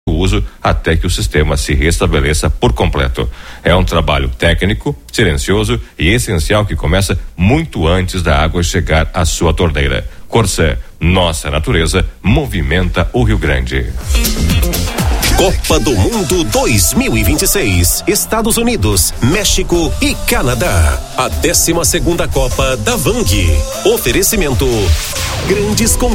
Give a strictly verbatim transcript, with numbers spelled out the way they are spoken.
uso até que o sistema se restabeleça por completo. É um trabalho técnico, silencioso e essencial que começa muito antes da água chegar à sua torneira. Corsã, nossa natureza movimenta o Rio Grande. Copa do Mundo dois mil e vinte e seis, Estados Unidos, México e Canadá. A décima segunda Copa da Vang. Oferecimento: grandes